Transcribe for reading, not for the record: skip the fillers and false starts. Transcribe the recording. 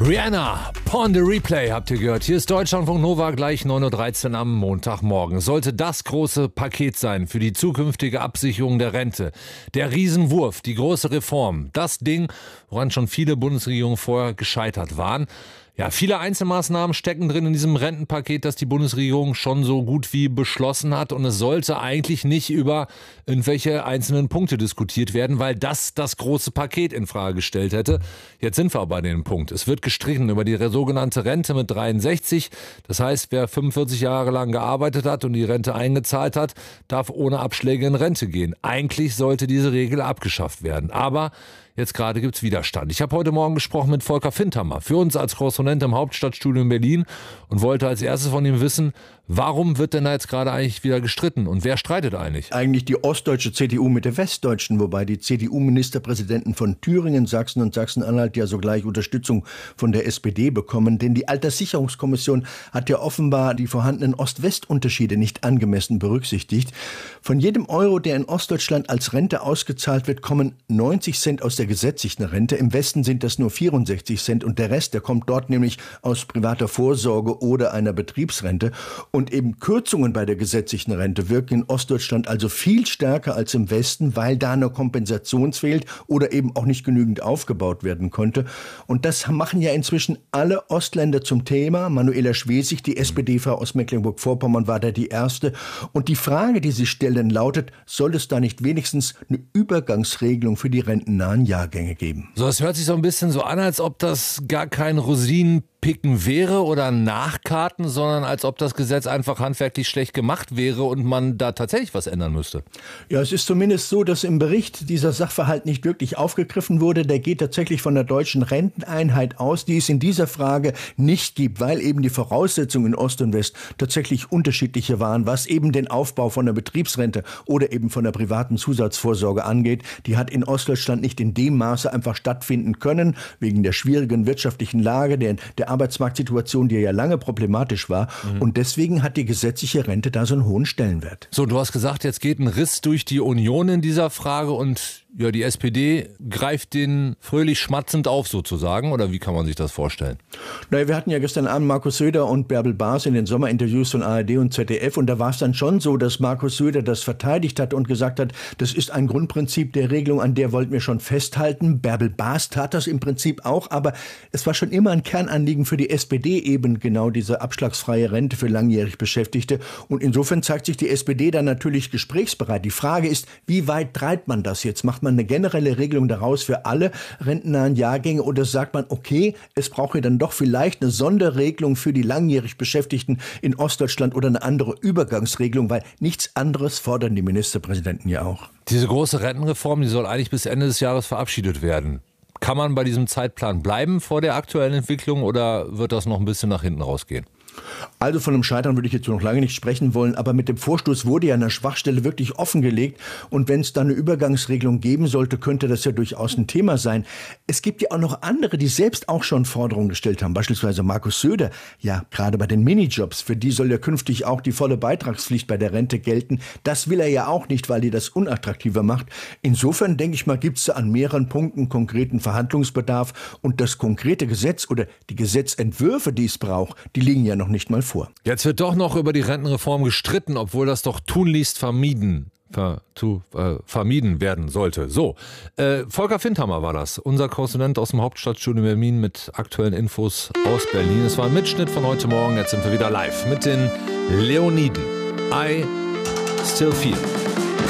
Rihanna, Pon the Replay habt ihr gehört. Hier ist Deutschlandfunk Nova, gleich 9.13 Uhr am Montagmorgen. Sollte das große Paket sein für die zukünftige Absicherung der Rente. Der Riesenwurf, die große Reform. Das Ding, woran schon viele Bundesregierungen vorher gescheitert waren. Ja, viele Einzelmaßnahmen stecken drin in diesem Rentenpaket, das die Bundesregierung schon so gut wie beschlossen hat. Und es sollte eigentlich nicht über irgendwelche einzelnen Punkte diskutiert werden, weil das große Paket in Frage gestellt hätte. Jetzt sind wir aber bei dem Punkt. Es wird gestritten über die sogenannte Rente mit 63. Das heißt, wer 45 Jahre lang gearbeitet hat und die Rente eingezahlt hat, darf ohne Abschläge in Rente gehen. Eigentlich sollte diese Regel abgeschafft werden. Aber jetzt gerade gibt es Widerstand. Ich habe heute Morgen gesprochen mit Volker Fintermer, für uns als Korrespondent im Hauptstadtstudio in Berlin, und wollte als erstes von ihm wissen, warum wird denn da jetzt gerade eigentlich wieder gestritten und wer streitet eigentlich? Eigentlich die ostdeutsche CDU mit der westdeutschen, wobei die CDU-Ministerpräsidenten von Thüringen, Sachsen und Sachsen-Anhalt ja sogleich Unterstützung von der SPD bekommen. Denn die Alterssicherungskommission hat ja offenbar die vorhandenen Ost-West-Unterschiede nicht angemessen berücksichtigt. Von jedem Euro, der in Ostdeutschland als Rente ausgezahlt wird, kommen 90 Cent aus der gesetzlichen Rente. Im Westen sind das nur 64 Cent und der Rest, der kommt dort nämlich aus privater Vorsorge oder einer Betriebsrente. Und eben Kürzungen bei der gesetzlichen Rente wirken in Ostdeutschland also viel stärker als im Westen, weil da eine Kompensation fehlt oder eben auch nicht genügend aufgebaut werden konnte. Und das machen ja inzwischen alle Ostländer zum Thema. Manuela Schwesig, die SPD-Frau aus Mecklenburg-Vorpommern, war da die erste. Und die Frage, die sie stellen, lautet, soll es da nicht wenigstens eine Übergangsregelung für die rentennahen Jahrgänge geben? So, es hört sich so ein bisschen so an, als ob das gar kein Rosinenpicken wäre oder Nachkarten, sondern als ob das Gesetz einfach handwerklich schlecht gemacht wäre und man da tatsächlich was ändern müsste. Ja, es ist zumindest so, dass im Bericht dieser Sachverhalt nicht wirklich aufgegriffen wurde. Der geht tatsächlich von der deutschen Renteneinheit aus, die es in dieser Frage nicht gibt, weil eben die Voraussetzungen in Ost und West tatsächlich unterschiedliche waren, was eben den Aufbau von der Betriebsrente oder eben von der privaten Zusatzvorsorge angeht. Die hat in Ostdeutschland nicht in dem Maße einfach stattfinden können, wegen der schwierigen wirtschaftlichen Lage, der Arbeitsmarktsituation, die ja lange problematisch war. Und deswegen hat die gesetzliche Rente da so einen hohen Stellenwert. So, du hast gesagt, jetzt geht ein Riss durch die Union in dieser Frage und ja, die SPD greift den fröhlich schmatzend auf sozusagen, oder wie kann man sich das vorstellen? Naja, wir hatten ja gestern Abend Markus Söder und Bärbel Baas in den Sommerinterviews von ARD und ZDF und da war es dann schon so, dass Markus Söder das verteidigt hat und gesagt hat, das ist ein Grundprinzip der Regelung, an der wollten wir schon festhalten. Bärbel Baas tat das im Prinzip auch, aber es war schon immer ein Kernanliegen für die SPD eben genau diese abschlagsfreie Rente für langjährig Beschäftigte und insofern zeigt sich die SPD dann natürlich gesprächsbereit. Die Frage ist, wie weit treibt man das jetzt? Macht man eine generelle Regelung daraus für alle rentennahen Jahrgänge oder sagt man, okay, es braucht ja dann doch vielleicht eine Sonderregelung für die langjährig Beschäftigten in Ostdeutschland oder eine andere Übergangsregelung, weil nichts anderes fordern die Ministerpräsidenten ja auch. Diese große Rentenreform, die soll eigentlich bis Ende des Jahres verabschiedet werden. Kann man bei diesem Zeitplan bleiben vor der aktuellen Entwicklung oder wird das noch ein bisschen nach hinten rausgehen? Also von einem Scheitern würde ich jetzt noch lange nicht sprechen wollen, aber mit dem Vorstoß wurde ja eine Schwachstelle wirklich offengelegt und wenn es da eine Übergangsregelung geben sollte, könnte das ja durchaus ein Thema sein. Es gibt ja auch noch andere, die selbst auch schon Forderungen gestellt haben, beispielsweise Markus Söder, ja gerade bei den Minijobs, für die soll ja künftig auch die volle Beitragspflicht bei der Rente gelten. Das will er ja auch nicht, weil die das unattraktiver macht. Insofern denke ich mal, gibt es an mehreren Punkten konkreten Verhandlungsbedarf und das konkrete Gesetz oder die Gesetzentwürfe, die es braucht, die liegen ja noch nicht mal vor. Jetzt wird doch noch über die Rentenreform gestritten, obwohl das doch tunlichst vermieden werden sollte. So, Volker Fintermer war das, unser Korrespondent aus dem Hauptstadtstudio Berlin mit aktuellen Infos aus Berlin. Es war ein Mitschnitt von heute Morgen, jetzt sind wir wieder live mit den Leoniden. I Still Feel.